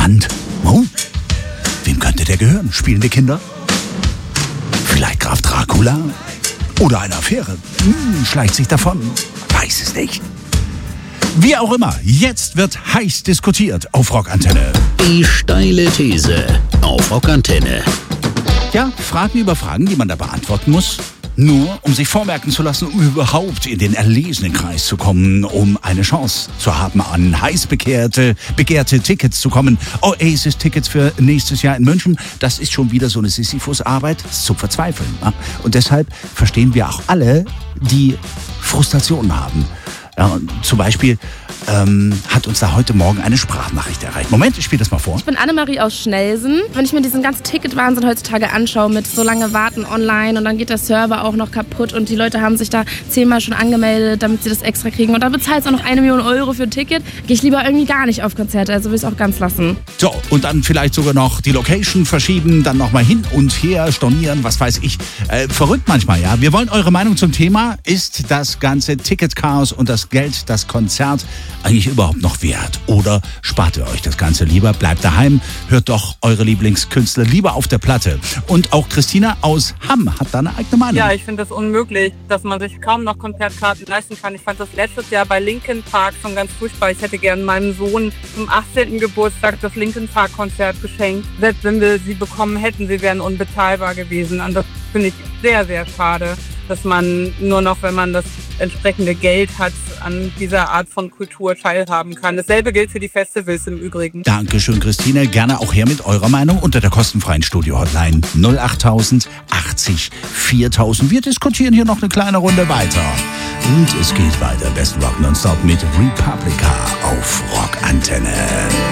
Spannend. Oh, wem könnte der gehören? Spielende Kinder? Vielleicht Graf Dracula? Oder eine Affäre? Schleicht sich davon? Weiß es nicht. Wie auch immer, jetzt wird heiß diskutiert auf Rockantenne. Die steile These auf Rockantenne. Ja, Fragen über Fragen, die man da beantworten muss. Nur, um sich vormerken zu lassen, um überhaupt in den erlesenen Kreis zu kommen, um eine Chance zu haben, an heiß begehrte Tickets zu kommen. Oasis-Tickets für nächstes Jahr in München, das ist schon wieder so eine Sisyphus-Arbeit, ist zum Verzweifeln. Ja? Und deshalb verstehen wir auch alle, die Frustrationen haben. Ja, zum Beispiel hat uns da heute Morgen eine Sprachnachricht erreicht. Moment, ich spiele das mal vor. Ich bin Annemarie aus Schnelsen. Wenn ich mir diesen ganzen Ticketwahnsinn heutzutage anschaue, mit so lange Warten online und dann geht der Server auch noch kaputt und die Leute haben sich da 10-mal schon angemeldet, damit sie das extra kriegen und dann bezahlst du auch noch 1 Million Euro für ein Ticket, gehe ich lieber irgendwie gar nicht auf Konzerte, also will ich es auch ganz lassen. So, und dann vielleicht sogar noch die Location verschieben, dann nochmal hin und her stornieren, was weiß ich. Verrückt manchmal, ja. Wir wollen eure Meinung zum Thema. Ist das ganze Ticketchaos und das Geld, das Konzert eigentlich überhaupt noch wert? Oder spart ihr euch das Ganze lieber? Bleibt daheim, hört doch eure Lieblingskünstler lieber auf der Platte. Und auch Christina aus Hamm hat da eine eigene Meinung. Ja, ich finde das unmöglich, dass man sich kaum noch Konzertkarten leisten kann. Ich fand das letztes Jahr bei Linkin Park schon ganz furchtbar. Ich hätte gern meinem Sohn zum 18. Geburtstag das Linkin Park Konzert geschenkt. Selbst wenn wir sie bekommen hätten, sie wären unbezahlbar gewesen. Und das finde ich sehr, sehr schade, dass man nur noch, wenn man das entsprechende Geld hat, an dieser Art von Kultur teilhaben kann. Dasselbe gilt für die Festivals im Übrigen. Dankeschön, Christine. Gerne auch her mit eurer Meinung unter der kostenfreien Studio-Hotline 08000 80 4000. Wir diskutieren hier noch eine kleine Runde weiter. Und es geht weiter. Best Rock Nonstop mit Republica auf Rockantenne.